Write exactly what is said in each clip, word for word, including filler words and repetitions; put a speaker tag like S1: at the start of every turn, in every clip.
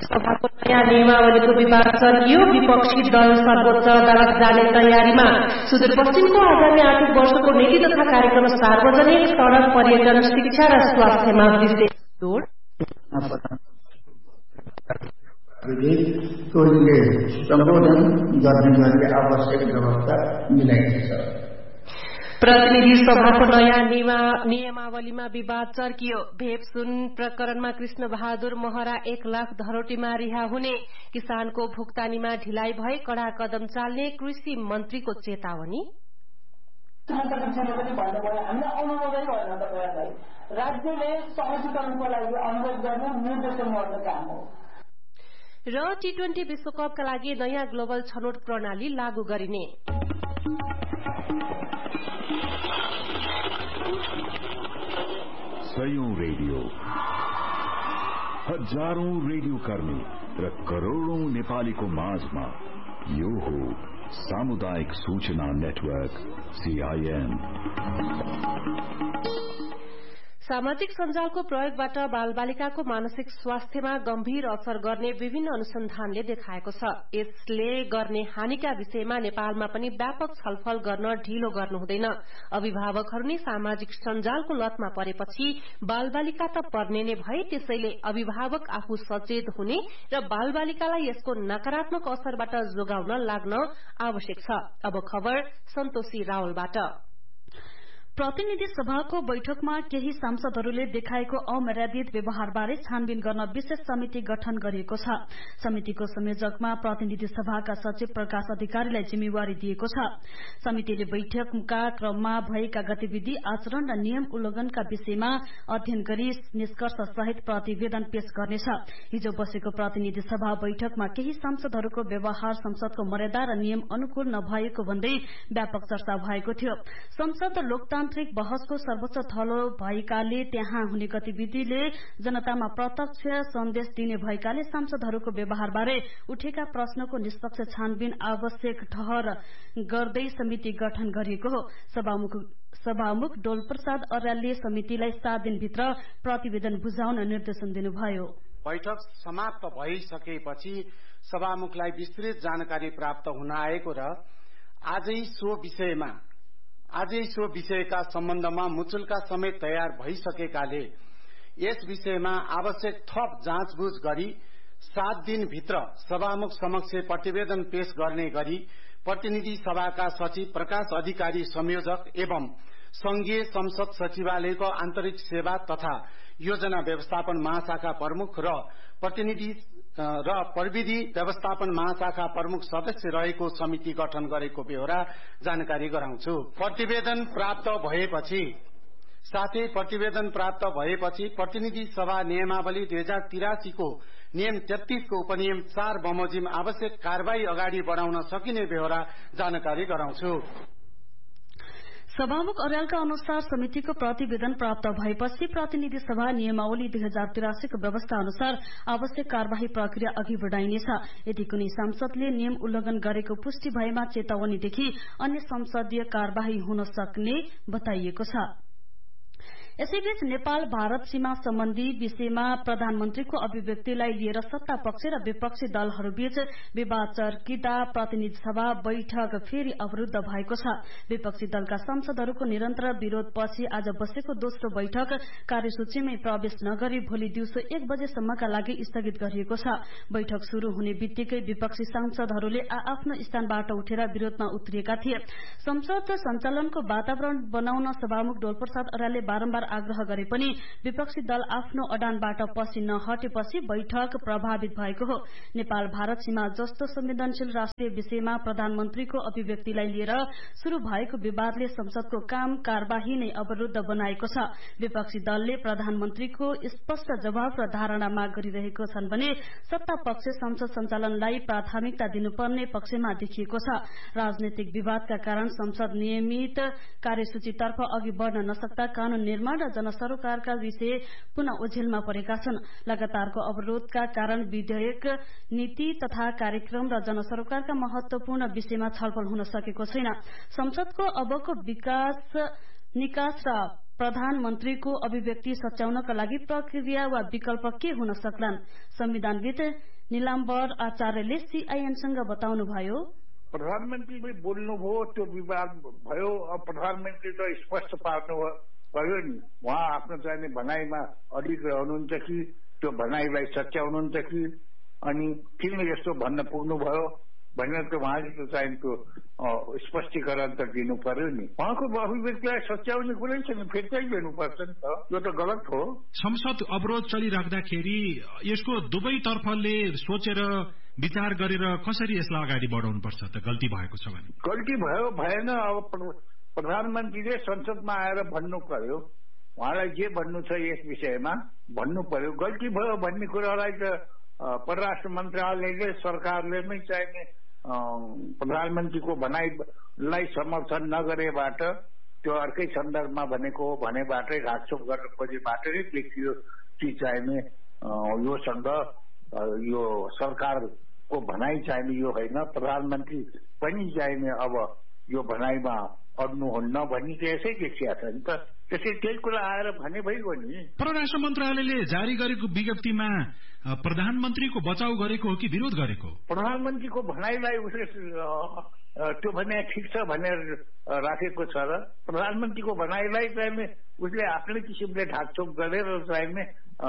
S1: सभाको नयाँ नियमावलीको विवाद चर्कियो। विपक्षी दल सर्वोच्च अदालत जाने तयारीमा। सुदूरपश्चिमको आगामी आर्थिक वर्षको नीति तथा कार्यक्रम सार्वजनिक, सड़क, पर्यटन, शिक्षा र स्वास्थ्यमा विशेष जोड़।
S2: सम्बोधन गर्ने आवश्यक व्यवस्था मिलाइएको छ।
S1: प्रतिनिधि सभाको नयाँ नियमावलीमा विवाद चर्कियो। भेप सुन प्रकरणमा कृष्ण बहादुर महरा एक लाख धरोटीमा रिहा हुने। किसानको भुक्तानीमा ढिलाइ भए कड़ा कदम चाल्ने कृषि मन्त्रीको चेतावनी।
S3: राज्यले सहजीकरणको लागि अनुरोध गर्ने निर्देशन गर्ने काम हो।
S1: र टी ट्वेन्टी विश्वकपका लागि नयाँ ग्लोबल छनौट प्रणाली लागू गरिने।
S4: सयौं रेडियो, हजारौं रेडियो कर्मी र करोड़ौं नेपालीको माझमा यो हो सामुदायिक सूचना नेटवर्क सीआईएन।
S1: सामाजिक सञ्जालको प्रयोगबाट बालबालिकाको मानसिक स्वास्थ्यमा गम्भीर असर गर्ने विभिन्न अनुसन्धानले देखाएको छ। यसले गर्ने हानिका विषयमा नेपालमा पनि व्यापक छलफल गर्न ढिलो गर्नु हुँदैन। अभिभावकहरू नै सामाजिक सञ्जालको लतमा परेपछि बालबालिका त पर्ने नै भए, त्यसैले अभिभावक आफू सचेत हुने र बालबालिकालाई यसको नकारात्मक असरबाट जोगाउन लाग्न आवश्यक छ। अब खबर सन्तोषी रावलबाट।
S5: प्रतिनिधि सभाको बैठकमा केही सांसदहरूले देखाएको अमर्यादित व्यवहारबारे छानबिन गर्न विशेष समिति गठन गरिएको छ। समितिको संयोजकमा प्रतिनिधि सभाका सचिव प्रकाश अधिकारीलाई जिम्मेवारी दिएको छ। समितिले बैठकका क्रममा भएका गतिविधि, आचरण र नियम उल्लंघनका विषयमा अध्ययन गरी निष्कर्ष सहित प्रतिवेदन पेश गर्नेछ। हिजो बसेको प्रतिनिधि सभा बैठकमा केही सांसदहरूको व्यवहार संसदको मर्यादा र नियम अनुकूल नभएको भन्दै व्यापक चर्चा भएको थियो। संसद लोकतान्त्रिक तान्त्रिक बहसको सर्वोच्च थलो भएकाले त्यहाँ हुने गतिविधिले जनतामा प्रत्यक्ष सन्देश दिने भएकाले सांसदहरूको व्यवहारबारे उठेका प्रश्नको निष्पक्ष छानबिन आवश्यक ठहर गर्दै समिति गठन गरिएको हो। सभामुख सभामुख डोलप्रसाद अर्यालले समितिलाई सात दिनभित्र प्रतिवेदन बुझाउन निर्देशन दिनुभयो।
S6: बैठक समाप्त भइसकेपछि सभामुखलाई विस्तृत जानकारी प्राप्त हुन आएको र आजै सो विषयमा आजै सो विषयका सम्बन्धमा मुचुल्का समेत तयार भइसकेकाले यस विषयमा आवश्यक थप जाँचबुझ गरी सात दिनभित्र सभामुख समक्ष प्रतिवेदन पेश गर्ने गरी प्रतिनिधि सभाका सचिव प्रकाश अधिकारी संयोजक एवं संघीय संसद सचिवालयको आन्तरिक सेवा तथा योजना व्यवस्थापन महाशाखा प्रमुख र प्रतिनिधि र प्रविधि व्यवस्थापन महाशाखा प्रमुख सदस्य रहेको समिति गठन गरेको बेहोरा जानकारी गराउँछु। प्रतिवेदन प्राप्त भएपछि साथै प्रतिवेदन प्राप्त भएपछि प्रतिनिधि सभा नियमावली दुई हजार तिरासी को नियम तेत्तीस को उपनियम चार बमोजिम आवश्यक कार्यवाही अगाडि बढ़ाउन सकिने बेहोरा जानकारी गराउँछु।
S5: सभामुख अर्यालका अनुसार समितिको प्रतिवेदन प्राप्त भएपछि प्रतिनिधि सभा नियमावली दुई हजार तिरासी को व्यवस्था अनुसार आवश्यक कार्यवाही प्रक्रिया अघि बढ़ाइनेछ। यदि कुनै सांसदले नियम उल्लंघन गरेको पुष्टि भएमा चेतावनीदेखि अन्य संसदीय कार्यवाही हुन सक्ने बताइएको छ। यसैबीच नेपाल भारत सीमा सम्बन्धी विषयमा प्रधानमन्त्रीको अभिव्यक्तिलाई लिएर सत्ता पक्ष र विपक्षी दलहरूबीच विवाद चर्किँदा प्रतिनिधि सभा बैठक फेरि अवरूद्ध भएको छ। विपक्षी दलका सांसदहरूको निरन्तर विरोधपछि आज बसेको दोस्रो बैठक कार्यसूचीमै प्रवेश नगरी भोलि दिउँसो एक बजेसम्मका लागि स्थगित गरिएको छ। बैठक शुरू हुने बित्तिकै विपक्षी सांसदहरूले आआफ्नो स्थानबाट उठेर विरोधमा उत्रिएका थिए। संसद सञ्चालनको वातावरण बनाउन सभामुख डोलप्रसाद अर्यालले बारम्बार आग्रह गरे पनि विपक्षी दल आफ्नो अडानबाट पछि नहटेपछि बैठक प्रभावित भएको हो। नेपाल भारत सीमा जस्तो संवेदनशील राष्ट्रिय विषयमा प्रधानमन्त्रीको अभिव्यक्तिलाई लिएर शुरू भएको विवादले संसदको काम कार्यवाही नै अवरूद्ध बनाएको छ। विपक्षी दलले प्रधानमन्त्रीको स्पष्ट जवाब र धारणा माग गरिरहेको छन् भने सत्ता पक्ष संसद सञ्चालनलाई प्राथमिकता दिनुपर्ने पक्षमा देखिएको छ। राजनैतिक विवादका कारण संसद नियमित कार्यसूचीतर्फ अघि बढ़न नसक्दा कानून निर्माण र जनसरोकारका विषय पुनः ओझेलमा परेका छन्। लगातारको अवरोधका कारण विधेयक, नीति तथा कार्यक्रम र जनसरोकारका महत्वपूर्ण विषयमा छलफल हुन सकेको छैन। संसदको अबको विकास निकास र प्रधानमन्त्रीको अभिव्यक्ति सच्याउनका लागि प्रक्रिया वा विकल्प के हुन सक्लान्? संविधानविद निलाम्बर आचार्यले सीआईएनसँग बताउनुभयो।
S2: प्रधानमन्त्रीले बोल्नुभयो, त्यो विवाद भयो। अब प्रधानमन्त्री त स्पष्ट पार्नु पर्यो नि, उहाँ आफ्नो चाहिने भनाइमा अडिग रहनुहुन्छ कि त्यो भनाइलाई सच्याउनुहुन्छ कि, अनि किन यस्तो भन्न पुग्नुभयो भनेर त उहाँले चाहिँ त्यो स्पष्टीकरण त दिनु पर्यो नि। उहाँको अभिव्यक्तिलाई सच्याउने कुरै छैन, फिर्तै दिनुपर्छ नि त, यो त गलत हो।
S7: संसद अवरोध चलिराख्दाखेरि यसको दुवै तर्फले सोचेर विचार गरेर कसरी यसलाई अगाडि बढाउनुपर्छ त? गल्ती भएको छ भने
S2: गल्ती भयो भएन, अब प्रधानमन्त्रीले संसदमा आएर भन्नु पर्यो, उहाँलाई जे भन्नु छ यस विषयमा भन्नु पर्यो। गल्ती भयो भन्ने कुरालाई त परराष्ट्र मन्त्रालयले सरकारले नै चाहिने प्रधानमन्त्रीको भनाइलाई समर्थन नगरेबाट, त्यो अर्कै सन्दर्भमा भनेको हो भनेबाटै घाकछोप गर्न खोजेबाट नै देखियो कि चाहिने योसँग यो सरकारको भनाइ चाहिने यो होइन, प्रधानमन्त्री पनि चाहिने अब यो भनाइमा अड्नुहुन्न भन्ने चाहिँ यसै देखिया छ नि त। त्यसै त्यही कुरा आएर भने भइगयो नि।
S7: परराष्ट्र मन्त्रालयले जारी गरेको विज्ञप्तिमा प्रधानमन्त्रीको बचाउ गरेको हो कि विरोध गरेको?
S2: प्रधानमन्त्रीको भनाइलाई उसले त्यो भने ठिक छ भनेर राखेको छ र प्रधानमन्त्रीको भनाइलाई चाहिँ उसले आफ्नै किसिमले ढाकछोप गरेर चाहिने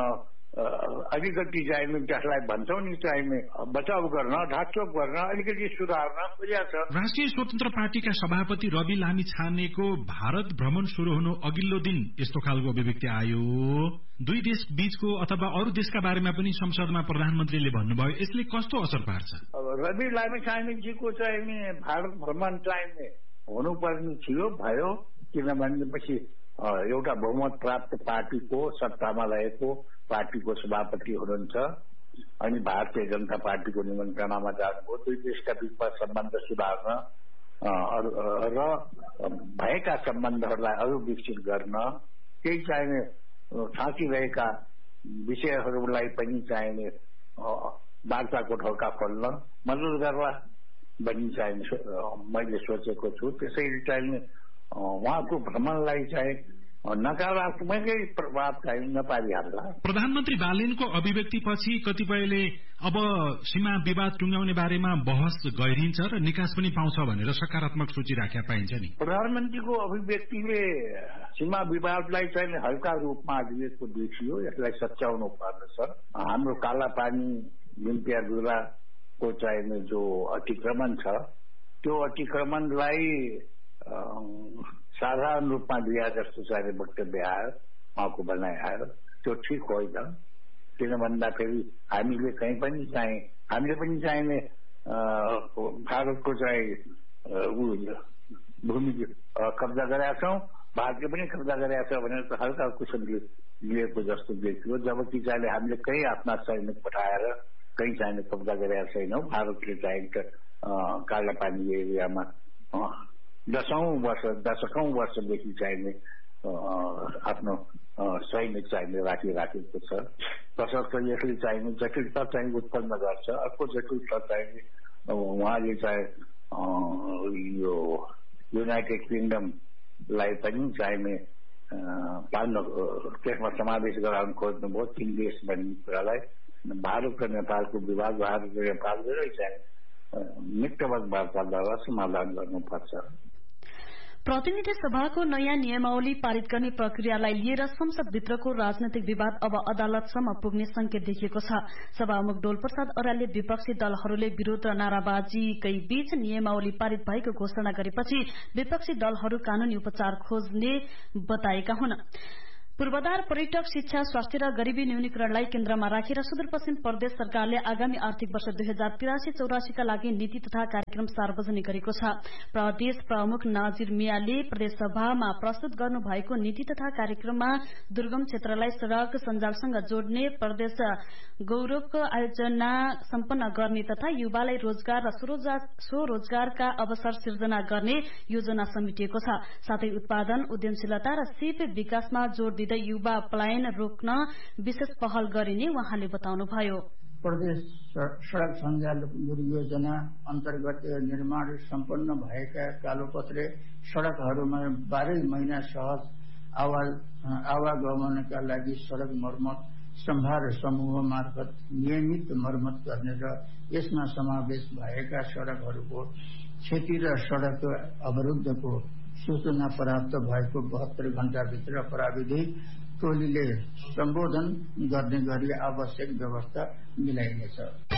S2: अलिकति चाहिने त्यसलाई भन्छौँ नि चाहिने बचाउ गर्न, ढाकछोप गर्न, अलिकति सुधार्न खोजेको छ।
S7: राष्ट्रिय स्वतन्त्र पार्टीका सभापति रवि लामी छानेको भारत भ्रमण शुरू हुनु अघिल्लो दिन यस्तो खालको अभिव्यक्ति आयो। दुई देश बीचको अथवा अरू देशका बारेमा पनि संसदमा प्रधानमन्त्रीले भन्नुभयो, यसले कस्तो असर पार्छ?
S2: रवि लामी छानेजीको चाहिने भारत भ्रमण चाहिने हुनुपर्ने थियो, भयो, किनभनेपछि एउटा बहुमत प्राप्त पार्टीको सत्तामा रहेको पार्टीको सभापति हुनुहुन्छ अनि भारतीय जनता पार्टीको निमन्त्रणामा जानुभयो। दुई देशका बीचमा सम्बन्ध सुधार्न र भएका सम्बन्धहरूलाई अरू विकसित गर्न, केही चाहिने थाकिरहेका विषयहरूलाई पनि चाहिने वार्ताको ढोका खोल्न मद्दत गर्ला भन्ने चाहिने मैले सोचेको छु। त्यसैले चाहिने उहाँको भ्रमणलाई चाहिँ नकारात्मकै प्रभाव चाहिँ नपारिहाल्ला।
S7: प्रधानमन्त्री बालेनको अभिव्यक्तिपछि कतिपयले अब सीमा विवाद टुङ्ग्याउने बारेमा बहस गहिरिन्छ र निकास पनि पाउँछ भनेर सकारात्मक सोचिराखेका पाइन्छ नि।
S2: प्रधानमन्त्रीको अभिव्यक्तिले सीमा विवादलाई चाहिँ हल्का रूपमा लिएको देखियो, यसलाई सच्याउनु पर्दछ। हाम्रो कालापानी लिम्पियागुराको चाहिने जो अतिक्रमण छ त्यो अतिक्रमणलाई साधारण रूपमा दिया जस्तो चाहिने वक्तव्य आयो, उहाँको भनाइ आयो, त्यो ठिक होइन। किन भन्दाखेरि हामीले कहीँ पनि चाहिँ हामीले पनि चाहिने भारतको चाहिँ भूमि कब्जा गरेका छौँ, भारतले पनि कब्जा गरेका छ भनेर त हल्का किसिमले लिएको जस्तो देखियो, जबकि चाहिने हामीले कहीँ आफ्ना सैनिक पठाएर कहीँ चाहिने कब्जा गरेका छैनौँ। भारतले चाहिँ कालापानी एरियामा दशौं वर्ष दशकौं वर्षदेखि चाहिने आफ्नो सैनिक चाहिने राखिराखेको छ। तसर्थ यसले चाहिने जटिलता चाहिँ उत्पन्न गर्छ। अर्को जटिलता चाहिने उहाँले चाहिँ यो युनाइटेड किङडमलाई पनि चाहिने पाल्न त्यसमा समावेश गराउन खोज्नुभयो, तीन देश भन्ने कुरालाई। भारत र नेपालको विवाद भारत र नेपालले चाहिँ मित्रवत वार्ताद्वारा समाधान गर्नुपर्छ।
S5: प्रतिनिधि सभाको नयाँ नियमावली पारित गर्ने प्रक्रियालाई लिएर संसदभित्रको राजनैतिक विवाद अब अदालतसम्म पुग्ने संकेत देखिएको छ। सभामुख डोलप्रसाद अर्यालले विपक्षी दलहरूले विरोध र नाराबाजीकै बीच नियमावली पारित भएको घोषणा गरेपछि विपक्षी दलहरू कानूनी उपचार खोज्ने बताएका हुन्। पूर्वाधार, पर्यटक, शिक्षा, स्वास्थ्य र गरीबी न्यूनीकरणलाई केन्द्रमा राखेर सुदूरपश्चिम प्रदेश सरकारले आगामी आर्थिक वर्ष दुई हजार तिरासी चौरासीका लागि नीति तथा कार्यक्रम सार्वजनिक गरेको छ। प्रदेश प्रमुख नाजिर मियाले प्रदेशसभामा प्रस्तुत गर्नु भएको नीति तथा कार्यक्रममा दुर्गम क्षेत्रलाई सड़क सञ्जालसँग जोड्ने, प्रदेश गौरवको आयोजना सम्पन्न गर्ने तथा युवालाई रोजगार र स्वरोजगारका अवसर सिर्जना गर्ने योजना समेटिएको छ। साथै उत्पादन, उद्यमशीलता र सिप विकासमा जोड़ दिँदै युवा पलायन रोक्न विशेष पहल गरिने उहाँले बताउनुभयो।
S2: प्रदेश सड़क सञ्जाल योजना अन्तर्गत निर्माण सम्पन्न भएका कालोपत्रे सड़कहरूमा बाह्रै महिना सहज
S8: आवागमनका लागि सड़क मर्मत सम्भार समूह मार्फत नियमित मर्मत गर्ने र यसमा समावेश भएका सड़कहरूको क्षति र सड़क अवरुद्धको सूचना प्राप्त भएको बहत्तर घण्टाभित्र प्राविधिक टोलीले सम्बोधन गर्ने गरी आवश्यक व्यवस्था मिलाइनेछ।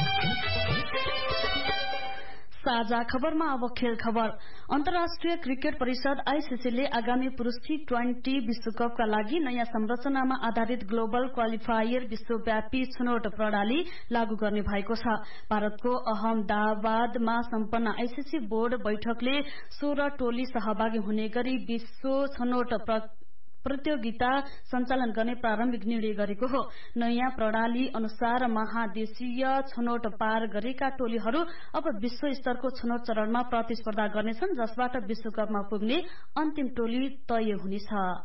S5: साझा खबरमा अब खेल खबर। अन्तर्राष्ट्रिय क्रिकेट परिषद आईसीसीले आगामी पुरूष टी ट्वेन्टी विश्वकपका लागि नयाँ संरचनामा आधारित ग्लोबल क्वालिफायर विश्वव्यापी छनौट प्रणाली लागू गर्ने भएको छ। भारतको अहमदाबादमा सम्पन्न आईसीसी बोर्ड बैठकले सोह्र टोली सहभागी हुने गरी विश्व छनौट प्रतियोगिता सञ्चालन गर्ने प्रारम्भिक निर्णय गरेको हो। नयाँ प्रणाली अनुसार महादेशीय छनौट पार गरेका टोलीहरू अब विश्व स्तरको छनौट चरणमा प्रतिस्पर्धा गर्नेछन्, जसबाट विश्वकपमा पुग्ने अन्तिम टोली तय हुनेछ।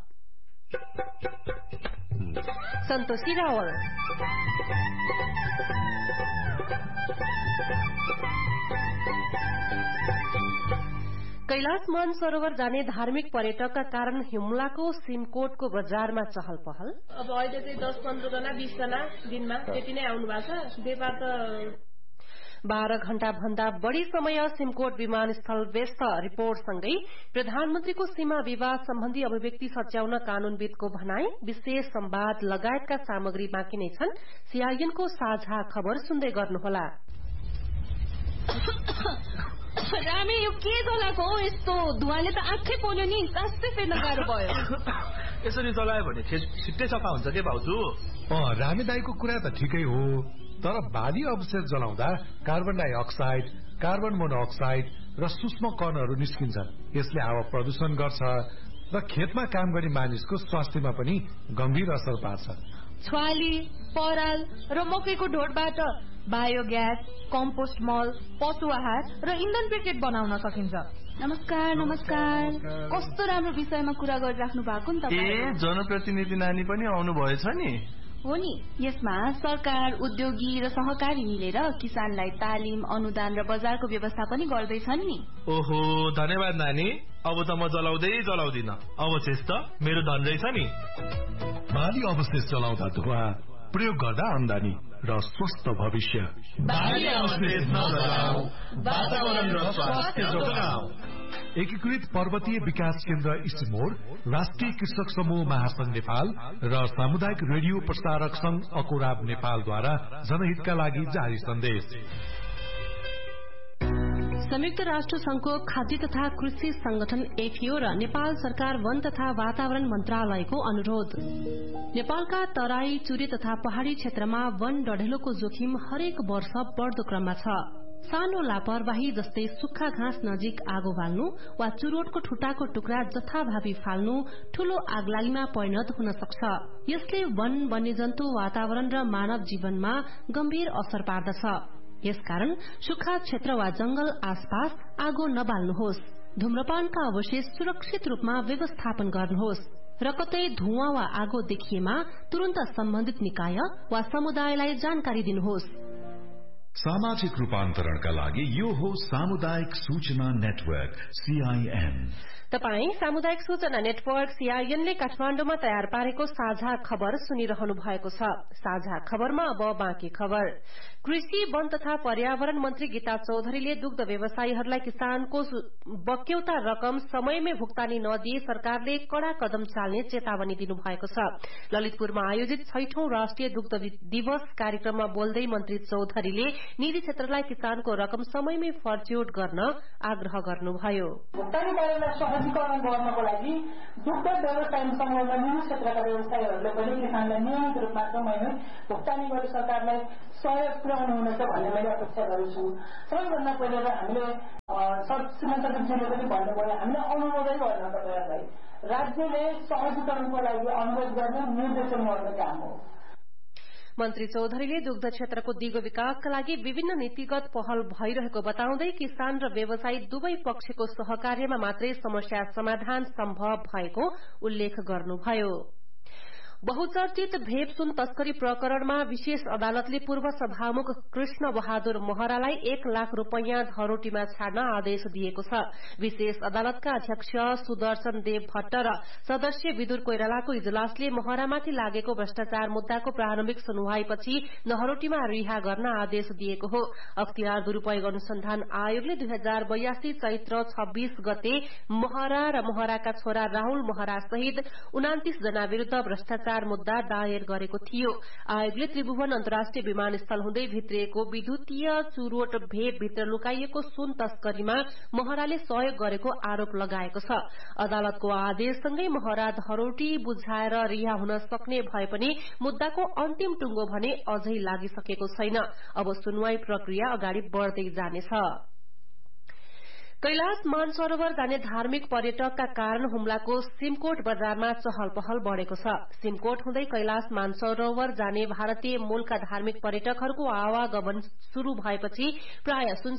S1: सन्तोषी रावल कैलाश मानसरोवर जाने धार्मिक पर्यटकका कारण हुम्लाको सिमकोटको बजारमा चहल पहल।
S9: अब अहिले चाहिँ दस पन्ध्र जना बीस जना दिनमा त्यति नै आउनु भएको छ। व्यापार त
S1: बाह्र घण्टा भन्दा बढ़ी समय सिमकोट विमानस्थल व्यस्त। रिपोर्टसँगै प्रधानमन्त्रीको सीमा विवाद सम्बन्धी अभिव्यक्ति सच्याउन कानूनविदको भनाई, विशेष संवाद लगायतका सामग्री बाँकी नै छन्। सीआईएनको साझा खबर सुन्दै गर्नुहोला।
S9: रामे यो के जलाएको हो? यस्तो धुवाले त आँखै पोल्यो नि, सासै फेर्न गाह्रो भयो।
S10: यसरी जलायो भने छिट्टै सफा हुन्छ के भाउजू?
S11: अँ, रामे दाईको कुरा त ठिकै हो, तर बाली अवशेष जलाउँदा कार्बन डाइअक्साइड, कार्बन मोनोअक्साइड र सूक्ष्म कणहरू निस्किन्छन्। यसले हावा प्रदूषण गर्छ र खेतमा काम गर्ने मानिसको स्वास्थ्यमा पनि गम्भीर असर पार्छ।
S9: छ्वाली, पराल र मकैको ढोडबाट बायोग्यास, कम्पोस्ट मल, पशु आहार र इन्धन ब्रिकेट बनाउन सकिन्छ। नमस्कार नमस्कार, कस्तो राम्रो विषयमा कुरा गरिराख्नु भएको नि तपाईँ।
S10: ए, जनप्रतिनिधि नानी पनि आउनु भएछ नि?
S9: हो नि, यसमा सरकार, उद्योगी र सहकारी मिलेर किसानलाई तालिम, अनुदान र बजारको व्यवस्था पनि गर्दैछन् नि।
S10: ओहो, धन्यवाद नानी। अब त म जलाउँदै जलाउँदिन, अवशेष त मेरो धन रहेछ नि।
S11: बाली अवशेष जलाउँदा धुवा, प्रयोग गर्दा आम्दानी र स्वस्थ भविष्य।
S10: बाली अवशेष नजलाऊ, वातावरण र स्वास्थ्य जोगाऊ।
S11: एकीकृत पर्वतीय विकास केन्द्र इस्टमोड, राष्ट्रिय कृषक समूह महासंघ नेपाल र सामुदायिक रेडियो प्रसारक संघ अकोराब नेपालद्वारा जनहितका लागि जारी सन्देश।
S1: संयुक्त राष्ट्र संघको खाद्य तथा कृषि संगठन एफएओ र नेपाल सरकार वन तथा वातावरण मन्त्रालयको अनुरोध। नेपालका तराई, चुरे तथा पहाड़ी क्षेत्रमा वन डढेलोको जोखिम हरेक वर्ष बढ़दो क्रममा छ। सानो लापरवाही जस्तै सुक्खा घाँस नजिक आगो बाल्नु वा चुरोटको ठुटाको टुक्रा जथाभावी फाल्नु ठूलो आगलागीमा परिणत हुन सक्छ। यसले वन, वन्यजन्तु, वातावरण र मानव जीवनमा गम्भीर असर पार्दछ। यसकारण सुक्खा क्षेत्र वा जंगल आसपास आगो नबाल्नुहोस्। धूम्रपानका अवशेष सुरक्षित रूपमा व्यवस्थापन गर्नुहोस् र कतै धुवाँ वा आगो देखिएमा तुरन्त सम्बन्धित निकाय वा समुदायलाई जानकारी दिनुहोस्।
S4: सामाजिक रूपान्तरणका लागि यो हो सामुदायिक सूचना नेटवर्क सीआईएन।
S1: तपाई सामुदायिक सूचना नेटवर्क सीआईएनले काठमाण्डुमा तयार पारेको साझा खबर सुनिरहनु भएको छ। साझा खबरमा अब बाँकी खबर। कृषि, वन तथा पर्यावरण मन्त्री गीता चौधरीले दुग्ध व्यवसायीहरूलाई किसानको बक्यौता रकम समयमै भुक्तानी नदिए सरकारले कड़ा कदम चाल्ने चेतावनी दिनुभएको छ। ललितपुरमा आयोजित छैठौं राष्ट्रिय दुग्ध दिवस कार्यक्रममा बोल्दै मन्त्री चौधरीले निजी क्षेत्रलाई किसानको रकम समयमै फर्च्योट गर्न आग्रह गर्नुभयो।
S3: सहजीकरण गर्नको लागि दुग्ध व्यवसाय समूहमा निजी क्षेत्रका व्यवसायीहरूले पनि किसानलाई नियमित रूपमा समयमै भुक्तानी गरी सरकारलाई सहयोग पुर्याउनु हुनेछ भन्ने मैले अपेक्षा गर्छु। सबैभन्दा पहिले हामीले श्रीमती सचिवजीले पनि भन्नुभयो, हामीले अनुमोदन गर्न तपाईँहरूलाई राज्यले सहजीकरणको लागि अनुरोध गर्ने, निर्देशन गर्ने काम हो।
S1: मन्त्री चौधरीले दुग्ध क्षेत्रको दिगो विकासका लागि विभिन्न नीतिगत पहल भइरहेको बताउँदै किसान र व्यवसायी दुवै पक्षको सहकार्यमा मात्रै समस्या समाधान सम्भव भएको उल्लेख गर्नुभयो। बहुचर्चित भेप सुन तस्करी प्रकरणमा विशेष अदालतले पूर्व सभामुख कृष्ण बहादुर महरालाई एक लाख रूपियाँ धरोटीमा छाड्न आदेश दिएको छ। विशेष अदालतका अध्यक्ष सुदर्शन देव भट्ट र सदस्य विदुर कोइरालाको इजलासले महरामाथि लागेको भ्रष्टाचार मुद्दाको प्रारम्भिक सुनवाईपछि धरोटीमा रिहा गर्न आदेश दिएको हो। अख्तियार दुरूपयोग अनुसन्धान आयोगले दुई हजार बयासी चैत्र छब्बीस गते महरा र महराका छोरा राहुल महरा सहित उनातिस जना विरूद्ध भ्रष्टाचार मुद्दा दायर गरेको थियो। आयोगले त्रिभुवन अन्तर्राष्ट्रिय विमानस्थल हुँदै भित्रिएको विद्युतीय चुरोट भेप भित्र लुकाइएको सुन तस्करीमा महराले सहयोग गरेको आरोप लगाएको छ। अदालतको आदेशसँगै महरा धरोटी बुझाएर रिहा हुन सक्ने भए पनि मुद्दाको अन्तिम टुंगो भने अझै लागिसकेको छैन। अब सुनवाई प्रक्रिया अगाडि बढ़दै जानेछ। कैलाश मानसरोवर जाने धार्मिक पर्यटकका कारण हुम्लाको सिमकोट बजारमा चहल पहल बढ़ेको छ। सिमकोट हुँदै कैलाश मानसरोवर जाने भारतीय मूलका धार्मिक पर्यटकहरूको आवागमन शुरू भएपछि प्राय